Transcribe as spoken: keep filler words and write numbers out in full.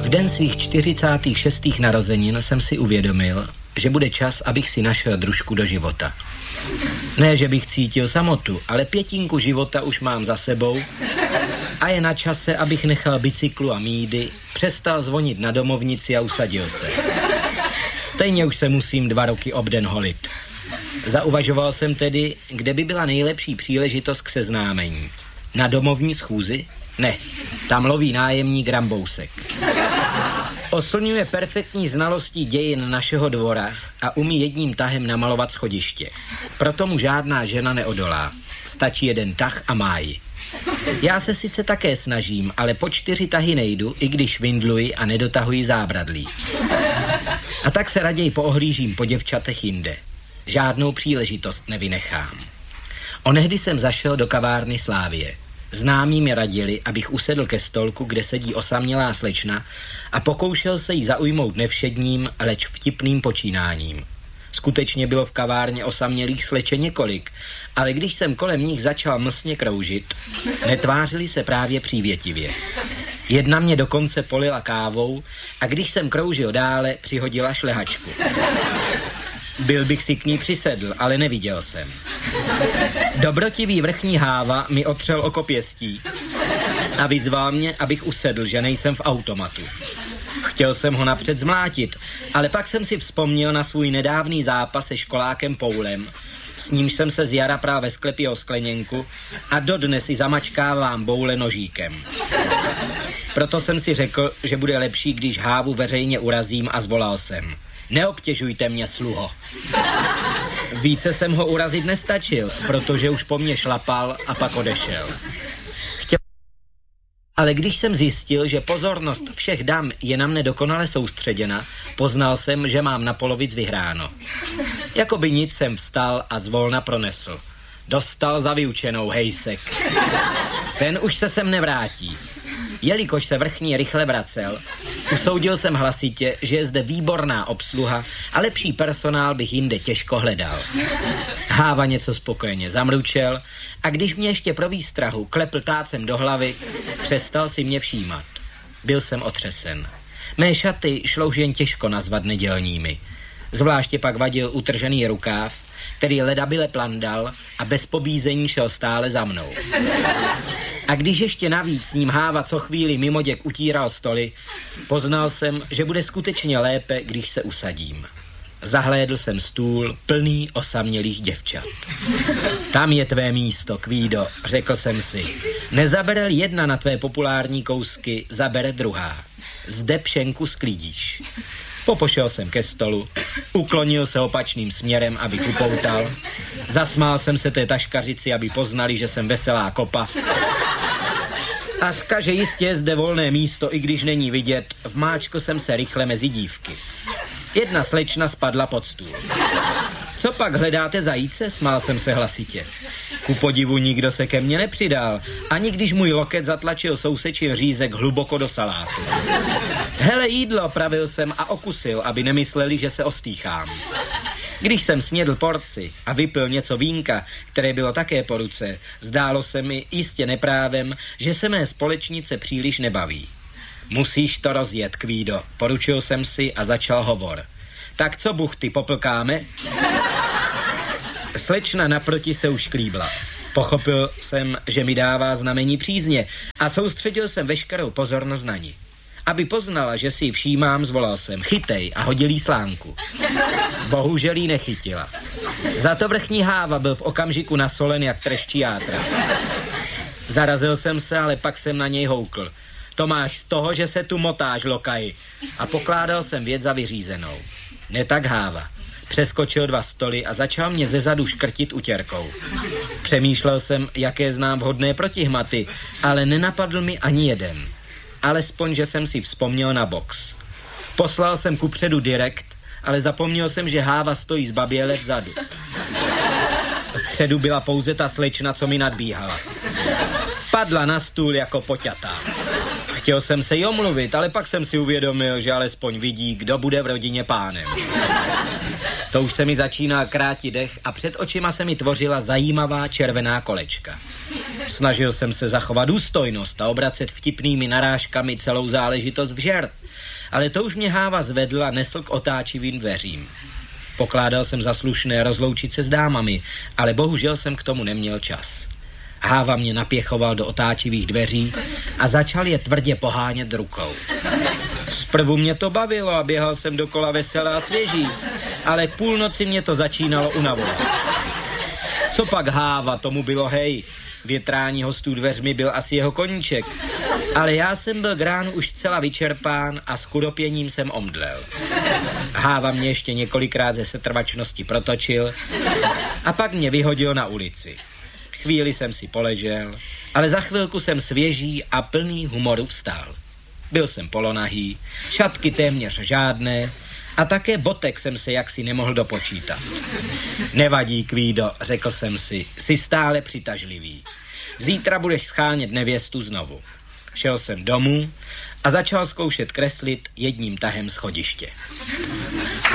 V den svých čtyřicátých šestých narozenin jsem si uvědomil, že bude čas, abych si našel družku do života. Ne, že bych cítil samotu, ale pětinku života už mám za sebou a je na čase, abych nechal bicyklu a mídy, přestal zvonit na domovnici a usadil se. Stejně už se musím dva roky obden holit. Zauvažoval jsem tedy, kde by byla nejlepší příležitost k seznámení. Na domovní schůzi? Ne, tam loví nájemník Rambousek. Oslňuje perfektní znalostí dějin našeho dvora a umí jedním tahem namalovat schodiště. Proto mu žádná žena neodolá. Stačí jeden tah a má ji. Já se sice také snažím, ale po čtyři tahy nejdu, i když vindluji a nedotahuji zábradlí. A tak se raději poohlížím po děvčatech jinde. Žádnou příležitost nevynechám. Onehdy jsem zašel do kavárny Slávie. Známí mi radili, abych usedl ke stolku, kde sedí osamělá slečna a pokoušel se jí zaujmout nevšedním, leč vtipným počínáním. Skutečně bylo v kavárně osamělých slečen několik, ale když jsem kolem nich začal mlsně kroužit, netvářili se právě přívětivě. Jedna mě dokonce polila kávou a když jsem kroužil dále, přihodila šlehačku. Byl bych si k ní přisedl, ale neviděl jsem. Dobrotivý vrchní Háva mi otřel oko pěstí a vyzval mě, abych usedl, že nejsem v automatu. Chtěl jsem ho napřed zmlátit, ale pak jsem si vzpomněl na svůj nedávný zápas se školákem Poulem, s nímž jsem se z jara právě sklepil o skleněnku a dodnes i zamačkávám boule nožíkem. Proto jsem si řekl, že bude lepší, když Hávu veřejně urazím a zvolal jsem: neobtěžujte mě, sluho. Více jsem ho urazit nestačil, protože už po mně šlapal a pak odešel. Chtěl... Ale když jsem zjistil, že pozornost všech dam je na mne dokonale soustředěna, poznal jsem, že mám na polovic vyhráno. Jakoby nic jsem vstal a zvolna pronesl: dostal za vyučenou, hejsek. Ten už se sem nevrátí. Jelikož se vrchní rychle vracel, usoudil jsem hlasitě, že je zde výborná obsluha a lepší personál bych jinde těžko hledal. Háva něco spokojeně zamručel a když mě ještě pro výstrahu klepl tácem do hlavy, přestal si mě všímat. Byl jsem otřesen. Mé šaty šlo už jen těžko nazvat nedělními. Zvláště pak vadil utržený rukáv, který ledabyle plandal a bez pobízení šel stále za mnou. A když ještě navíc s ním Háva co chvíli mimoděk utíral stoly, poznal jsem, že bude skutečně lépe, když se usadím. Zahlédl jsem stůl plný osamělých děvčat. Tam je tvé místo, Kvído, řekl jsem si. Nezabere jedna na tvé populární kousky, zabere druhá. Zde pšenku sklidíš. Popošel jsem ke stolu, uklonil se opačným směrem, aby upoutal. Zasmál jsem se té taškařici, aby poznali, že jsem veselá kopa. A že jistě je zde volné místo, i když není vidět, vmáčkl jsem se rychle mezi dívky. Jedna slečna spadla pod stůl. Co pak hledáte zajíce? Smál jsem se hlasitě. Ku podivu nikdo se ke mně nepřidal, ani když můj loket zatlačil sousečin řízek hluboko do salátu. Hele jídlo, pravil jsem a okusil, aby nemysleli, že se ostýchám. Když jsem snědl porci a vypil něco vínka, které bylo také po ruce, zdálo se mi jistě neprávem, že se mé společnice příliš nebaví. Musíš to rozjet, Kvído, poručil jsem si a začal hovor. Tak co buchty, poplkáme? Slečna naproti se už klíbla. Pochopil jsem, že mi dává znamení přízně a soustředil jsem veškerou pozornost na ní. Aby poznala, že si ji všímám, zvolal jsem: chytej, a hodil jí slánku. Bohužel jí nechytila. Za to vrchní Háva byl v okamžiku nasolen jak treščí játra. Zarazil jsem se, ale pak jsem na něj houkl. To máš z toho, že se tu motáš, lokaji. A pokládal jsem věc za vyřízenou. Ne tak Háva. Přeskočil dva stoly a začal mě zezadu škrtit utěrkou. Přemýšlel jsem, jaké znám vhodné protihmaty, ale nenapadl mi ani jeden. Alespoň, že jsem si vzpomněl na box. Poslal jsem kupředu direkt, ale zapomněl jsem, že Háva stojí zbaběle vzadu. Vpředu byla pouze ta slečna, co mi nadbíhala. Padla na stůl jako poťatá. Chtěl jsem se jí omluvit, ale pak jsem si uvědomil, že alespoň vidí, kdo bude v rodině pánem. To už se mi začíná krátit dech a před očima se mi tvořila zajímavá červená kolečka. Snažil jsem se zachovat důstojnost a obracet vtipnými narážkami celou záležitost v žert, ale to už mě Háva zvedl a nesl k otáčivým dveřím. Pokládal jsem za slušné rozloučit se s dámami, ale bohužel jsem k tomu neměl čas. Háva mě napěchoval do otáčivých dveří a začal je tvrdě pohánět rukou. Zprvu mě to bavilo a běhal jsem dokola veselý a svěží, ale k půlnoci mě to začínalo unavovat. Co pak Háva, tomu bylo hej. Větrání hostů dveřmi byl asi jeho koníček, ale já jsem byl k ránu už zcela vyčerpán a s chudopěním jsem omdlel. Háva mě ještě několikrát ze setrvačnosti protočil a pak mě vyhodil na ulici. Chvíli jsem si poležel, ale za chvilku jsem svěží a plný humoru vstal. Byl jsem polonahý, šatky téměř žádné a také botek jsem se jaksi nemohl dopočítat. Nevadí, Kvído, řekl jsem si, jsi stále přitažlivý. Zítra budeš schánět nevěstu znovu. Šel jsem domů a začal zkoušet kreslit jedním tahem schodiště.